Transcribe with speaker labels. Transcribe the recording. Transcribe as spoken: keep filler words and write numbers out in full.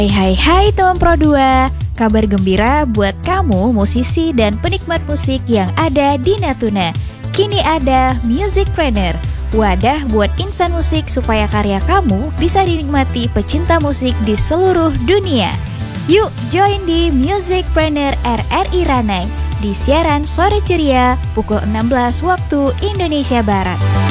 Speaker 1: Hai hai hai teman Pro dua, kabar gembira buat kamu musisi dan penikmat musik yang ada di Natuna. Kini ada Musicpreneur, wadah buat insan musik supaya karya kamu bisa dinikmati pecinta musik di seluruh dunia. Yuk join di Musicpreneur R R I Ranai di siaran sore ceria pukul enam belas waktu Indonesia Barat.